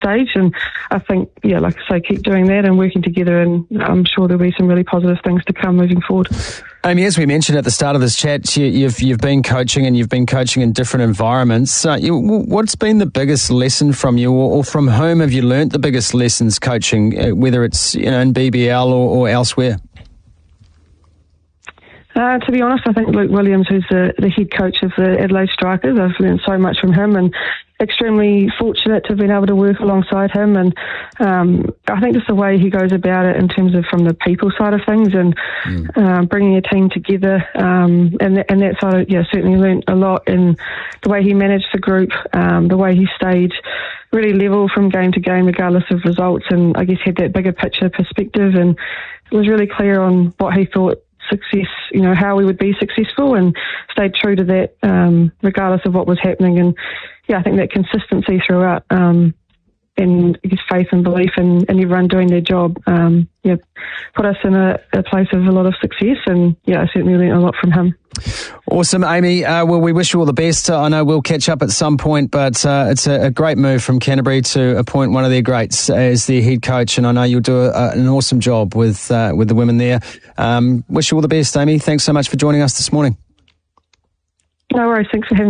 stage. And I think, like I say, keep doing that and working together, and I'm sure there'll be some really positive things to come moving forward. Amy, as we mentioned at the start of this chat, you've been coaching, and you've been coaching in different environments. What's been the biggest lesson from you, or from whom have you learnt the biggest lessons coaching, whether it's in BBL or elsewhere? To be honest, I think Luke Williams, who's the head coach of the Adelaide Strikers, I've learned so much from him, and extremely fortunate to have been able to work alongside him. And I think just the way he goes about it in terms of from the people side of things, and bringing a team together, and that side of, certainly learned a lot in the way he managed the group, the way he stayed really level from game to game regardless of results, and I guess had that bigger picture perspective, and was really clear on what he thought success, how we would be successful, and stayed true to that regardless of what was happening. And I think that consistency throughout, and I guess faith and belief in everyone doing their job, put us in a place of a lot of success, and I certainly learned a lot from him. Awesome, Amy. Well, we wish you all the best. I know we'll catch up at some point, but it's a great move from Canterbury to appoint one of their greats as their head coach, and I know you'll do an awesome job with the women there. Wish you all the best, Amy. Thanks so much for joining us this morning. No worries. Thanks for having me.